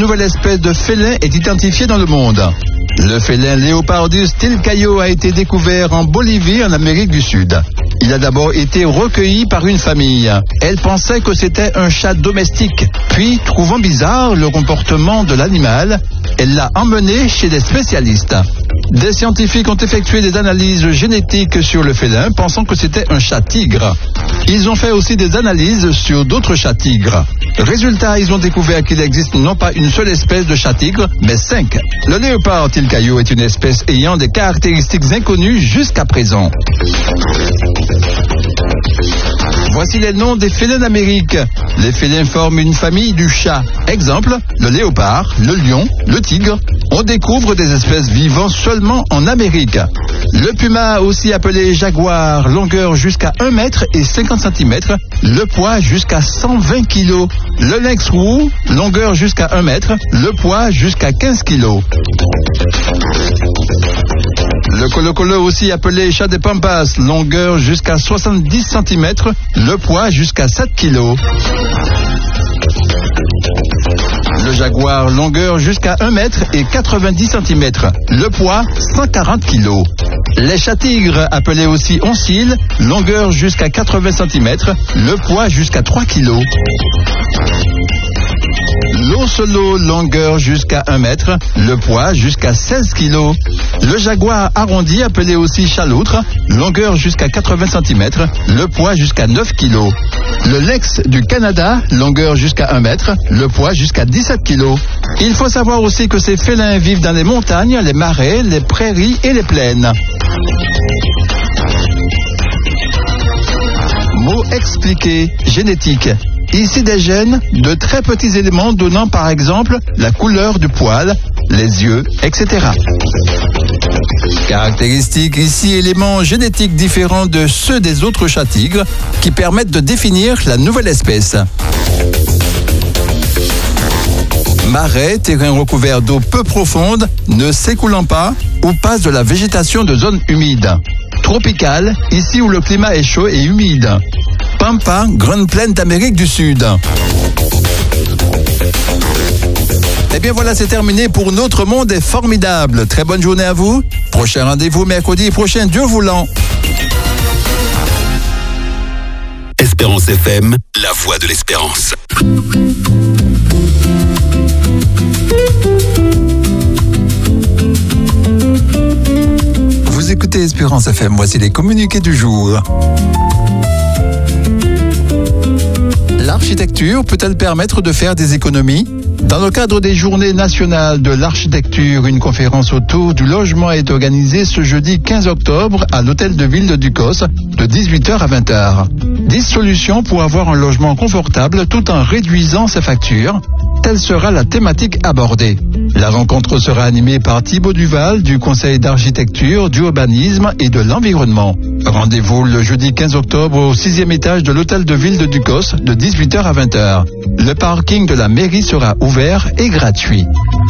nouvelle espèce de félin est identifiée dans le monde. Le félin Leopardus tilcaio a été découvert en Bolivie, en Amérique du Sud. Il a d'abord été recueilli par une famille. Elle pensait que c'était un chat domestique. Puis, trouvant bizarre le comportement de l'animal, elle l'a emmené chez des spécialistes. Des scientifiques ont effectué des analyses génétiques sur le félin, pensant que c'était un chat tigre. Ils ont fait aussi des analyses sur d'autres chats tigres. Résultat, ils ont découvert qu'il existe non pas une seule espèce de chat tigre, mais 5. Le léopard tilcaio est une espèce ayant des caractéristiques inconnues jusqu'à présent. Voici les noms des félins d'Amérique. Les félins forment une famille du chat. Exemple, le léopard, le lion, le tigre. On découvre des espèces vivant seulement en Amérique. Le puma, aussi appelé jaguar, longueur jusqu'à 1 mètre et 50 cm, le poids jusqu'à 120 kg. Le lynx roux, longueur jusqu'à 1 mètre, le poids jusqu'à 15 kg. Le colo-colo, aussi appelé chat des pampas, longueur jusqu'à 70 cm, le poids jusqu'à 7 kg. Le jaguar, longueur jusqu'à 1 mètre et 90 cm, le poids 140 kg. Les chats tigres, appelés aussi oncils, longueur jusqu'à 80 cm, le poids jusqu'à 3 kg. L'ocelot, longueur jusqu'à 1 mètre, le poids jusqu'à 16 kg. Le jaguar arrondi, appelé aussi chaloutre, longueur jusqu'à 80 cm, le poids jusqu'à 9 kg. Le lynx du Canada, longueur jusqu'à 1 mètre, le poids jusqu'à 17 kg. Il faut savoir aussi que ces félins vivent dans les montagnes, les marais, les prairies et les plaines. Mots expliqués, génétique. Ici des gènes de très petits éléments donnant par exemple la couleur du poil, les yeux, etc. Caractéristiques ici éléments génétiques différents de ceux des autres chats tigres qui permettent de définir la nouvelle espèce. Marais, terrain recouvert d'eau peu profonde, ne s'écoulant pas ou passe de la végétation de zones humides. Tropical, ici où le climat est chaud et humide. Pampa, grande plaine d'Amérique du Sud. Eh bien voilà, c'est terminé pour Notre Monde est formidable. Très bonne journée à vous. Prochain rendez-vous mercredi prochain, Dieu voulant. Espérance FM, la voix de l'espérance. Vous écoutez Espérance FM, voici les communiqués du jour. L'architecture peut-elle permettre de faire des économies ? Dans le cadre des Journées nationales de l'architecture, une conférence autour du logement est organisée ce jeudi 15 octobre à l'hôtel de ville de Ducos de 18h à 20h. 10 solutions pour avoir un logement confortable tout en réduisant ses factures. Telle sera la thématique abordée. La rencontre sera animée par Thibaut Duval du Conseil d'architecture, d'urbanisme et de l'environnement. Rendez-vous le jeudi 15 octobre au 6e étage de l'hôtel de ville de Ducos de 18h à 20h. Le parking de la mairie sera ouvert et gratuit.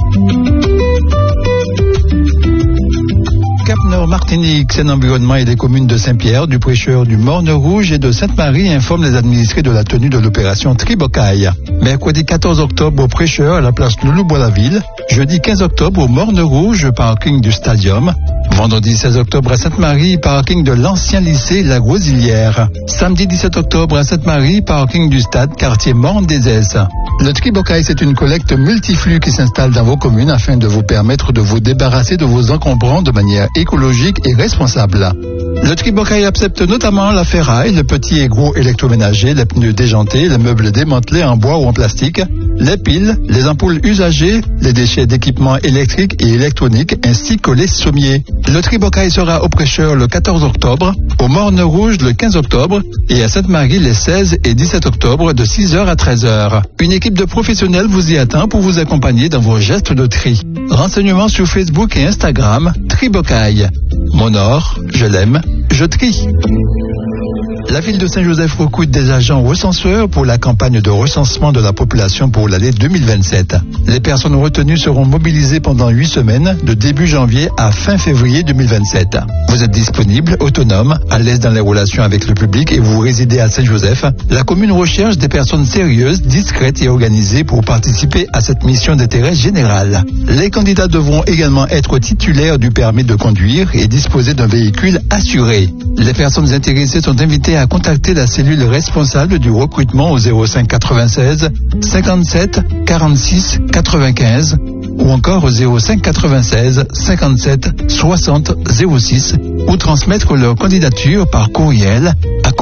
Cap-Nord-Martinique, Seine-Environnement et les communes de Saint-Pierre, du Prêcheur, du Morne-Rouge et de Sainte-Marie informent les administrés de la tenue de l'opération Tribocaille. Mercredi 14 octobre au Prêcheur à la place Loulou-Bois-la-Ville. Jeudi 15 octobre au Morne-Rouge, parking du Stadium. Vendredi 16 octobre à Sainte-Marie, parking de l'ancien lycée La Rosilière. Samedi 17 octobre à Sainte-Marie, parking du stade quartier Morne-des-Esses. Le Tribocaille, c'est une collecte multiflux qui s'installe dans vos communes afin de vous permettre de vous débarrasser de vos encombrants de manière écologique et responsable. Le Tribocaille accepte notamment la ferraille, le petit et gros électroménager, les pneus déjantés, les meubles démantelés en bois ou en plastique, les piles, les ampoules usagées, les déchets d'équipements électriques et électroniques ainsi que les sommiers. Le Tribocaille sera au Prêcheur le 14 octobre, au Morne-Rouge le 15 octobre et à Sainte-Marie les 16 et 17 octobre de 6h à 13h. Une équipe de professionnels vous y attend pour vous accompagner dans vos gestes de tri. Renseignements sur Facebook et Instagram, Tribocaille. Mon or, je l'aime, je trie. La ville de Saint-Joseph recrute des agents recenseurs pour la campagne de recensement de la population pour l'année 2027. Les personnes retenues seront mobilisées pendant 8 semaines, de début janvier à fin février 2027. Vous êtes disponible, autonome, à l'aise dans les relations avec le public et vous résidez à Saint-Joseph. La commune recherche des personnes sérieuses, discrètes et organisées pour participer à cette mission d'intérêt général. Les candidats devront également être titulaires du permis de conduire et disposer d'un véhicule assuré. Les personnes intéressées sont invitées à contacter la cellule responsable du recrutement au 05 96 57 46 95 ou encore au 05 96 57 60 06 ou transmettre leur candidature par courriel à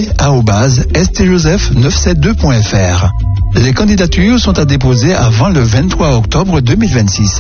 courrier@stjoseph972.fr. Les candidatures sont à déposer avant le 23 octobre 2026.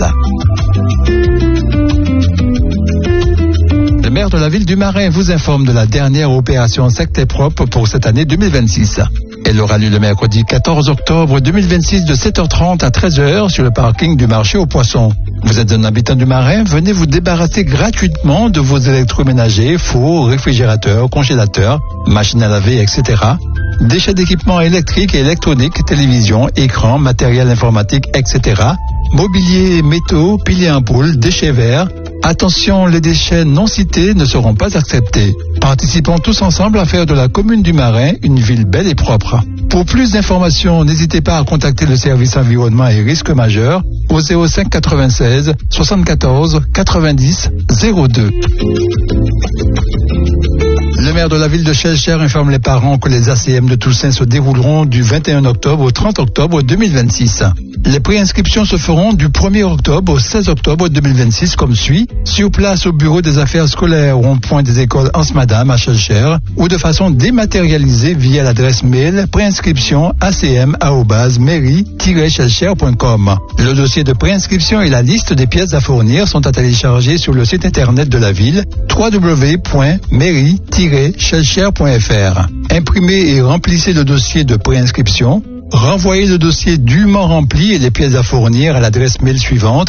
Le maire de la ville du Marin vous informe de la dernière opération Secté propre pour cette année 2026. Elle aura lieu le mercredi 14 octobre 2026 de 7h30 à 13h sur le parking du marché aux poissons. Vous êtes un habitant du Marin, venez vous débarrasser gratuitement de vos électroménagers, fours, réfrigérateurs, congélateurs, machines à laver, etc. Déchets d'équipements électriques et électroniques, télévision, écran, matériel informatique, etc. Mobilier, métaux, piles et ampoules, déchets verts. Attention, les déchets non cités ne seront pas acceptés. Participons tous ensemble à faire de la commune du Marin une ville belle et propre. Pour plus d'informations, n'hésitez pas à contacter le service environnement et risques majeurs au 05 96 74 90 02. Le maire de la ville de Schœlcher informe les parents que les ACM de Toussaint se dérouleront du 21 octobre au 30 octobre 2026. Les préinscriptions se feront du 1er octobre au 16 octobre 2026 comme suit, sur place au bureau des affaires scolaires ou en point des écoles Anse-Madame à Schœlcher ou de façon dématérialisée via l'adresse mail préinscription@mairie-schœlcher.com. Le dossier de préinscription et la liste des pièces à fournir sont à télécharger sur le site internet de la ville www.mairie-schœlcher.fr. Imprimez et remplissez le dossier de préinscription. Renvoyez le dossier dûment rempli et les pièces à fournir à l'adresse mail suivante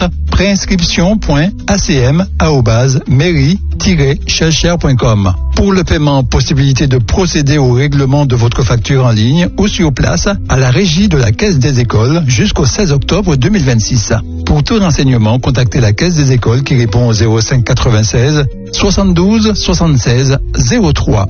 préinscription.acm@mairie-schœlcher.com. Pour le paiement, possibilité de procéder au règlement de votre facture en ligne ou sur place à la régie de la Caisse des écoles jusqu'au 16 octobre 2026. Pour tout renseignement, contactez la Caisse des écoles qui répond au 05 96 72 76 03.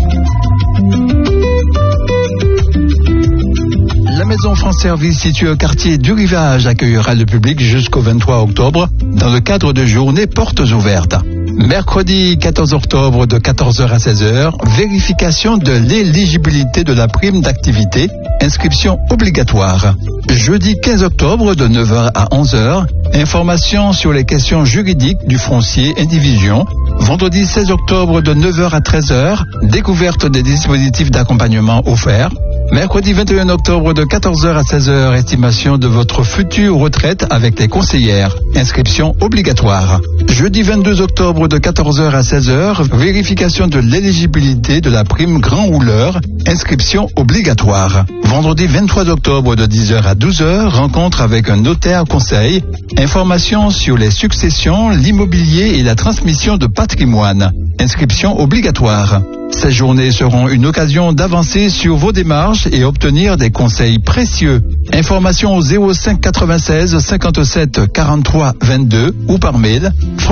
La Maison France Service située au quartier du Rivage accueillera le public jusqu'au 23 octobre dans le cadre de journées portes ouvertes. Mercredi 14 octobre de 14h à 16h, vérification de l'éligibilité de la prime d'activité, inscription obligatoire. Jeudi 15 octobre de 9h à 11h, information sur les questions juridiques du foncier indivision. Vendredi 16 octobre de 9h à 13h, découverte des dispositifs d'accompagnement offerts. Mercredi 21 octobre de 14h à 16h, estimation de votre future retraite avec les conseillères. Inscription obligatoire. Jeudi 22 octobre de 14h à 16h, vérification de l'éligibilité de la prime grand rouleur. Inscription obligatoire. Vendredi 23 octobre de 10h à 12h, rencontre avec un notaire conseil. Information sur les successions, l'immobilier et la transmission de patrimoine. Inscription obligatoire. Ces journées seront une occasion d'avancer sur vos démarches et obtenir des conseils précieux. Information au 05 96 57 43 22 ou par mail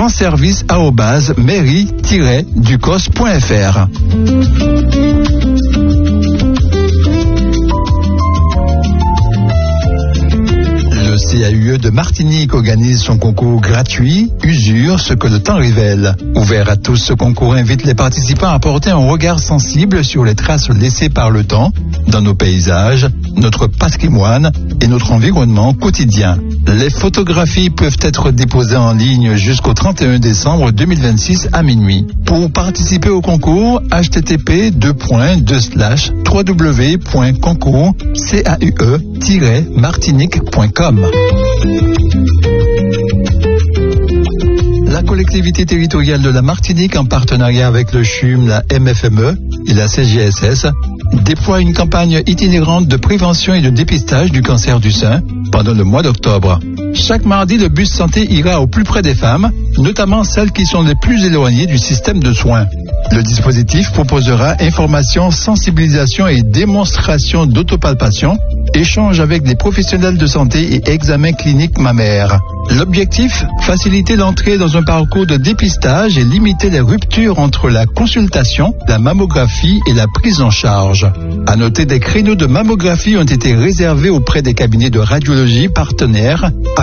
franceservice@mairie-ducos.fr. Le CAUE de Martinique organise son concours gratuit « Usure, ce que le temps révèle ». Ouvert à tous, ce concours invite les participants à porter un regard sensible sur les traces laissées par le temps dans nos paysages, notre patrimoine et notre environnement quotidien. Les photographies peuvent être déposées en ligne jusqu'au 31 décembre 2026 à minuit. Pour participer au concours, http://www.concours-martinique.com. La collectivité territoriale de la Martinique, en partenariat avec le CHUM, la MFME et la CGSS, déploie une campagne itinérante de prévention et de dépistage du cancer du sein pendant le mois d'octobre. Chaque mardi, le bus santé ira au plus près des femmes, notamment celles qui sont les plus éloignées du système de soins. Le dispositif proposera information, sensibilisation et démonstration d'autopalpation, échange avec des professionnels de santé et examen clinique mammaire. L'objectif, faciliter l'entrée dans un parcours de dépistage et limiter les ruptures entre la consultation, la mammographie et la prise en charge. À noter, des créneaux de mammographie ont été réservés auprès des cabinets de radiologie partenaires